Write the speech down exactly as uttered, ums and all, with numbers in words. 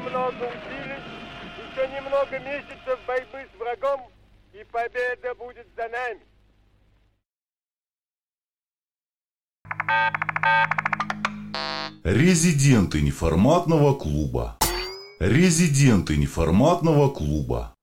немного усилий, еще немного месяцев борьбы с врагом, и победа будет за нами. Резиденты неформатного клуба. Резиденты неформатного клуба.